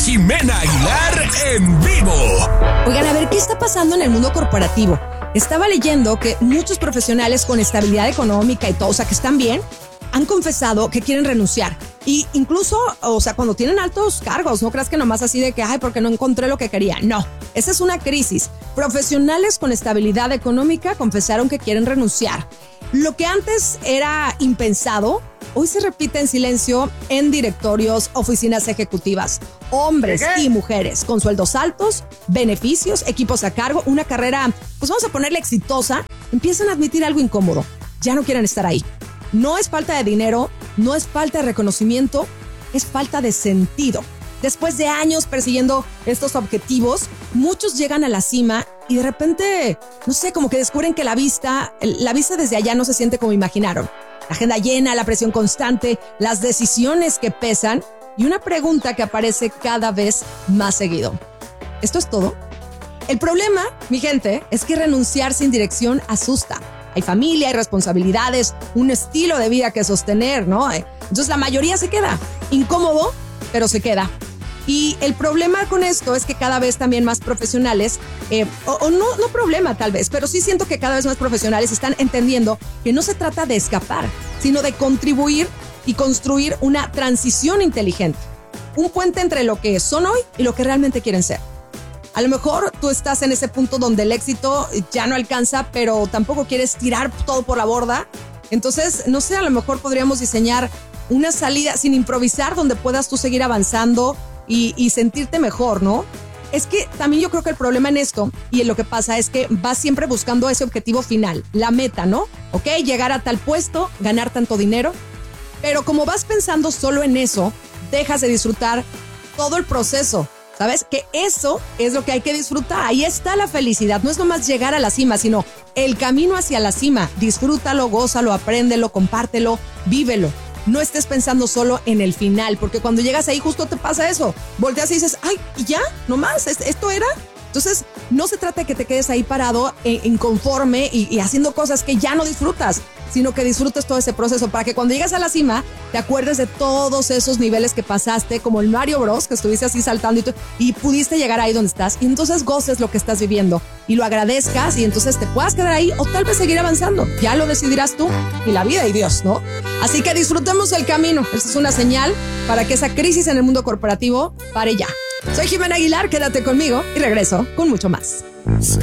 Jimena Aguilar en vivo. Oigan, a ver, ¿qué está pasando en el mundo corporativo? Estaba leyendo que muchos profesionales con estabilidad económica y todo, o sea, que están bien, han confesado que quieren renunciar. Y incluso, o sea, cuando tienen altos cargos, no creas que nomás así de que, ay, porque no encontré lo que quería. No, esa es una crisis. Profesionales con estabilidad económica confesaron que quieren renunciar. Lo que antes era impensado, hoy se repite en silencio en directorios, oficinas ejecutivas. Hombres y mujeres con sueldos altos, beneficios, equipos a cargo, una carrera, pues vamos a ponerle exitosa, empiezan a admitir algo incómodo. Ya no quieren estar ahí. No es falta de dinero, no es falta de reconocimiento, es falta de sentido. Después de años persiguiendo estos objetivos, muchos llegan a la cima y de repente, no sé, como que descubren que la vista desde allá no se siente como imaginaron. La agenda llena, la presión constante, las decisiones que pesan y una pregunta que aparece cada vez más seguido. ¿Esto es todo? El problema, mi gente, es que renunciar sin dirección asusta. Hay familia, hay responsabilidades, un estilo de vida que sostener, ¿no? Entonces la mayoría se queda. Incómodo, pero se queda. Y el problema con esto es que cada vez también más profesionales, no problema tal vez, pero sí siento que cada vez más profesionales están entendiendo que no se trata de escapar, sino de contribuir y construir una transición inteligente. Un puente entre lo que son hoy y lo que realmente quieren ser. A lo mejor tú estás en ese punto donde el éxito ya no alcanza, pero tampoco quieres tirar todo por la borda. Entonces, no sé, a lo mejor podríamos diseñar una salida sin improvisar donde puedas tú seguir avanzando y sentirte mejor, ¿no? Es que también yo creo que el problema en esto y en lo que pasa es que vas siempre buscando ese objetivo final, la meta, ¿no? Ok, llegar a tal puesto, ganar tanto dinero, pero como vas pensando solo en eso, dejas de disfrutar todo el proceso. ¿Sabes? Que eso es lo que hay que disfrutar. Ahí está la felicidad. No es nomás llegar a la cima, sino el camino hacia la cima. Disfrútalo, gózalo, apréndelo, compártelo, vívelo. No estés pensando solo en el final, porque cuando llegas ahí justo te pasa eso. Volteas y dices, ay, ¿y ya? ¿Nomás? ¿Esto era? Entonces, no se trata de que te quedes ahí parado, inconforme y haciendo cosas que ya no disfrutas, sino que disfrutes todo ese proceso para que cuando llegas a la cima te acuerdes de todos esos niveles que pasaste, como el Mario Bros, que estuviste así saltando y pudiste llegar ahí donde estás, y entonces goces lo que estás viviendo y lo agradezcas y entonces te puedas quedar ahí o tal vez seguir avanzando. Ya lo decidirás tú y la vida y Dios, ¿no? Así que disfrutemos el camino. Esta es una señal para que esa crisis en el mundo corporativo pare ya. Soy Jimena Aguilar, quédate conmigo y regreso con mucho más.